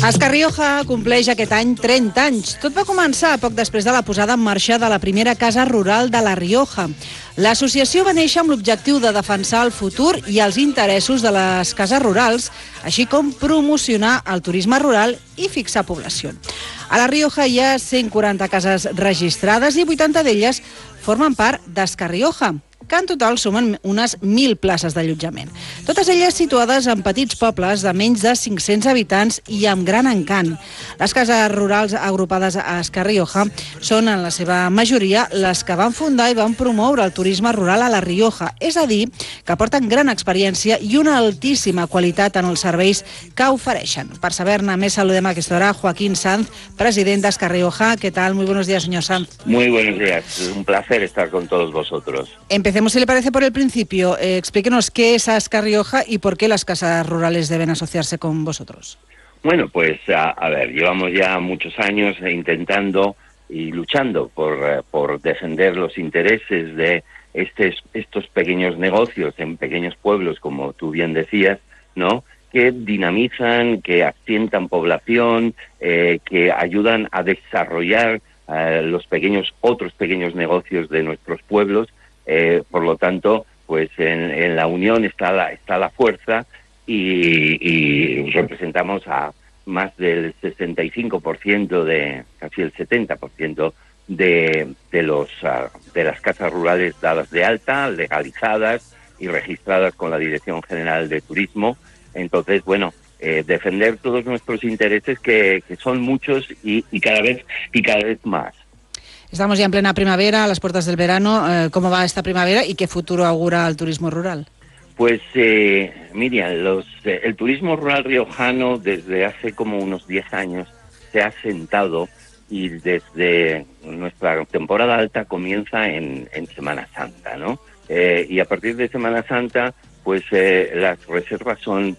Esca Rioja compleix aquest any 30 anys. Tot va començar poc després de la posada en marxa de la primera casa rural de La Rioja. L'associació va néixer amb l'objectiu de defensar el futur i els interessos de les cases rurals, així com promocionar el turisme rural i fixar població. A La Rioja hi ha 140 cases registrades i 80 d'elles formen part d'Esca Rioja, que en total sumen unes 1.000 places d'allotjament. Totes elles situades en petits pobles de menys de 500 habitants i amb gran encant. Les cases rurals agrupades a Esca Rioja són, en la seva majoria, les que van fundar i van promoure el turisme rural a La Rioja, és a dir, que aporten gran experiència i una altíssima qualitat en els serveis que ofereixen. Per saber-ne més, saludem a aquesta hora Joaquín Sanz, president d'Esca Rioja. ¿Qué tal? Muy buenos días, señor Sanz. Muy buenos días. Es un placer estar con todos vosotros. Empecemos, si le parece, por el principio. Explíquenos qué es Esca Rioja y por qué las casas rurales deben asociarse con vosotros. Bueno, pues a ver, llevamos ya muchos años intentando y luchando por defender los intereses de estos pequeños negocios en pequeños pueblos, como tú bien decías, ¿no?, que dinamizan, que asientan población, que ayudan a desarrollar otros pequeños negocios de nuestros pueblos. Por lo tanto, pues en la unión está la fuerza y representamos a más del 65%, casi el 70% de las casas rurales dadas de alta, legalizadas y registradas con la Dirección General de Turismo. Entonces, bueno, defender todos nuestros intereses, que son muchos y cada vez más. Estamos ya en plena primavera, a las puertas del verano. ¿Cómo va esta primavera y qué futuro augura el turismo rural? Pues, Miriam, el turismo rural riojano desde hace como unos 10 años se ha asentado y desde nuestra temporada alta comienza en Semana Santa, ¿no? Y a partir de Semana Santa, pues las reservas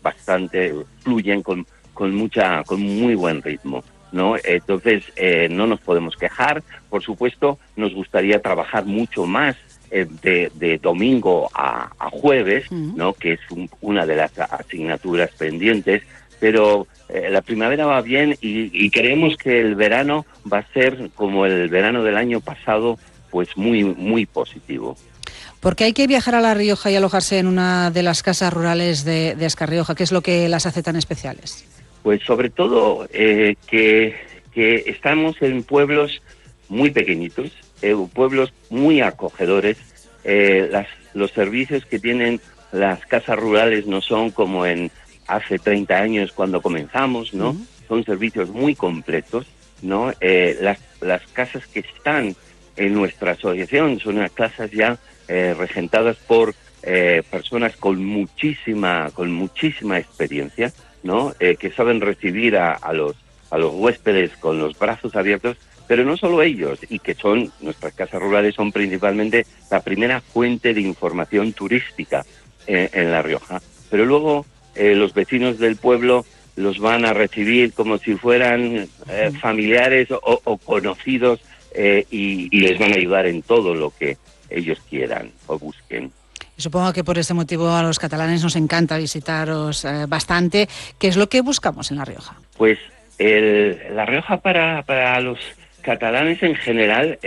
fluyen con muy buen ritmo, ¿no? Entonces, no nos podemos quejar. Por supuesto, nos gustaría trabajar mucho más de domingo a jueves, ¿no?, que es una de las asignaturas pendientes, pero la primavera va bien y creemos que el verano va a ser como el verano del año pasado, pues muy positivo. ¿Por qué hay que viajar a La Rioja y alojarse en una de las casas rurales de Esca Rioja? ¿Qué es lo que las hace tan especiales? Pues sobre todo que estamos en pueblos muy pequeñitos, pueblos muy acogedores. Los servicios que tienen las casas rurales no son como hace 30 años cuando comenzamos, ¿no? Son servicios muy completos, ¿no? Las casas que están en nuestra asociación son unas casas ya regentadas por personas con muchísima experiencia, ¿no? Que saben recibir a los huéspedes con los brazos abiertos, pero no solo ellos, y que nuestras casas rurales son principalmente la primera fuente de información turística en La Rioja. Pero luego los vecinos del pueblo los van a recibir como si fueran familiares o conocidos, y les van a ayudar en todo lo que ellos quieran o busquen. Supongo que por este motivo a los catalanes nos encanta visitaros bastante. ¿Qué es lo que buscamos en La Rioja? Pues La Rioja para los catalanes en general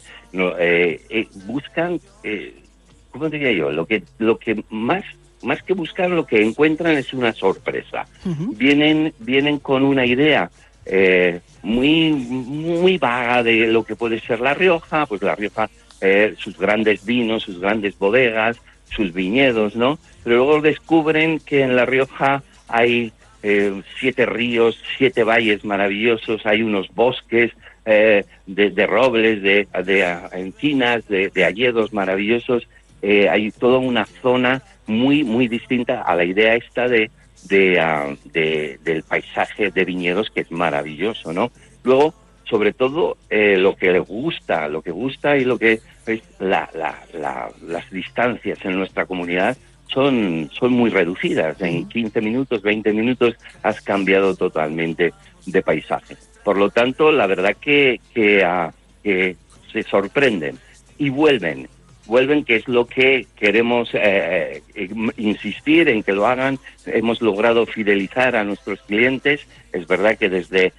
buscan, ¿cómo diría yo? Lo que más que buscar, lo que encuentran es una sorpresa. Vienen con una idea muy vaga de lo que puede ser La Rioja. Pues La Rioja, sus grandes vinos, sus grandes bodegas, sus viñedos, ¿no? Pero luego descubren que en La Rioja hay 7 ríos, 7 valles maravillosos, hay unos bosques de robles, de encinas, de hayedos maravillosos. Hay toda una zona muy distinta a la idea esta del paisaje de viñedos, que es maravilloso, ¿no? Luego, sobre todo, lo que gusta y lo que es las distancias en nuestra comunidad son muy reducidas. En 15 minutos, 20 minutos has cambiado totalmente de paisaje. Por lo tanto, la verdad que se sorprenden y vuelven vuelven, que es lo que queremos insistir en que lo hagan. Hemos logrado fidelizar a nuestros clientes. Es verdad que desde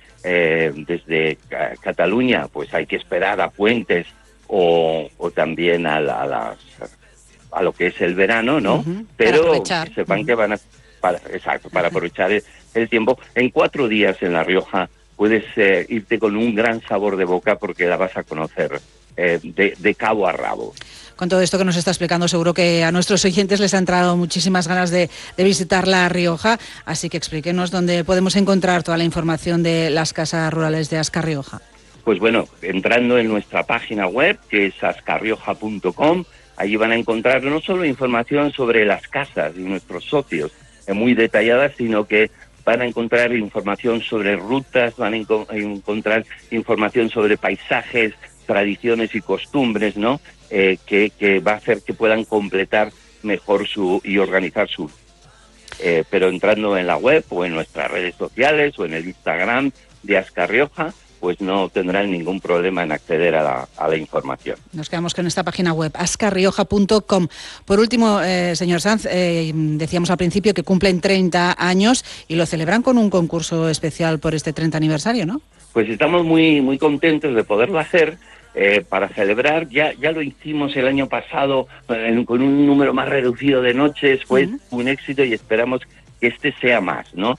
Cataluña pues hay que esperar a puentes o también a lo que es el verano, ¿no? Pero que sepan que van a... para aprovechar el tiempo. En 4 días en La Rioja puedes irte con un gran sabor de boca porque la vas a conocer de cabo a rabo. Con todo esto que nos está explicando, seguro que a nuestros oyentes les ha entrado muchísimas ganas de visitar La Rioja, así que explíquenos dónde podemos encontrar toda la información de las casas rurales de Azkar Rioja. Pues bueno, entrando en nuestra página web, que es azkarrioja.com, allí van a encontrar no solo información sobre las casas y nuestros socios, muy detallada, sino que van a encontrar información sobre rutas, van a encontrar información sobre paisajes, tradiciones y costumbres, ¿no? Que va a hacer que puedan completar mejor y organizar su... pero entrando en la web o en nuestras redes sociales o en el Instagram de Azkar Rioja, pues no tendrán ningún problema en acceder a la información. Nos quedamos con esta página web, azkarrioja.com. Por último, señor Sanz, decíamos al principio que cumplen 30 años y lo celebran con un concurso especial por este 30 aniversario, ¿no? Pues estamos muy, muy contentos de poderlo hacer. Para celebrar, ya lo hicimos el año pasado con un número más reducido de noches, fue un éxito y esperamos que este sea más, ¿no?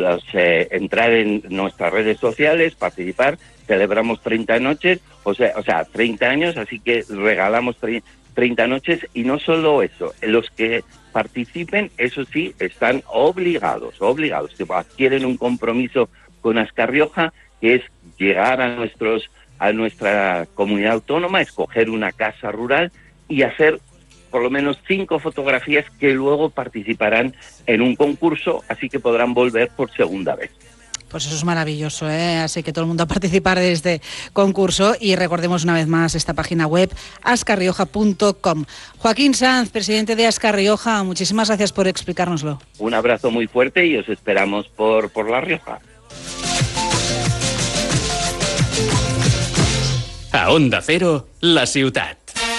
Entrar en nuestras redes sociales, participar, celebramos 30 noches, o sea 30 años, así que regalamos 30 noches, y no solo eso, los que participen, eso sí, están obligados, adquieren un compromiso con Azkar Rioja, que es llegar a nuestra comunidad autónoma, escoger una casa rural y hacer por lo menos 5 fotografías que luego participarán en un concurso, así que podrán volver por segunda vez. Pues eso es maravilloso, ¿eh? Así que todo el mundo a participar de este concurso, y recordemos una vez más esta página web, azkarrioja.com. Joaquín Sanz, presidente de Azkar Rioja, muchísimas gracias por explicárnoslo. Un abrazo muy fuerte y os esperamos por La Rioja. A Onda Cero, la ciutat.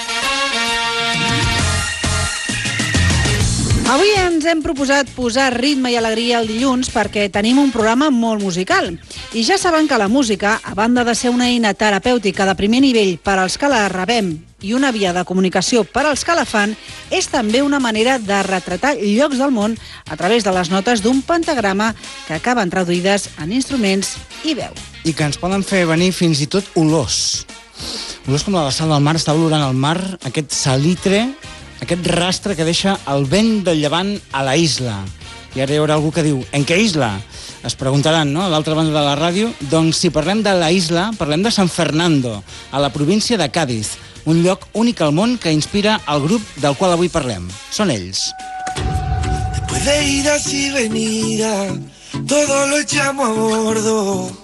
Avui ens hem proposat posar ritme i alegria el dilluns perquè tenim un programa molt musical. I ja saben que la música, a banda de ser una eina terapèutica de primer nivell per als que la rebem i una via de comunicació per als que la fan, és també una manera de retratar llocs del món a través de les notes d'un pentagrama que acaben traduïdes en instruments i veu. I que ens poden fer venir fins i tot olors. Olors com la de sal del mar, està olorant el mar, aquest salitre, aquest rastre que deixa el vent del llevant a la isla. I ara hi haurà algú que diu, ¿en què isla? Es preguntaran, no?, a l'altra banda de la ràdio. Doncs si parlem de la isla, parlem de San Fernando, a la província de Cádiz, un lloc únic al món que inspira el grup del qual avui parlem. Són ells. Después de idas y venidas, todo lo echamos a bordo.